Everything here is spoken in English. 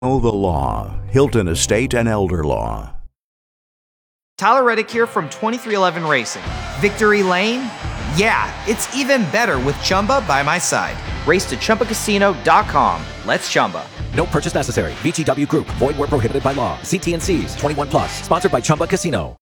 Know the law. Hilton Estate and Elder Law. Tyler Reddick here from 2311 Racing. Victory Lane? Yeah, it's even better with Chumba by my side. Race to ChumbaCasino.com. Let's Chumba. No purchase necessary. VGW Group. Void where prohibited by law. See T&Cs. 21 plus. Sponsored by Chumba Casino.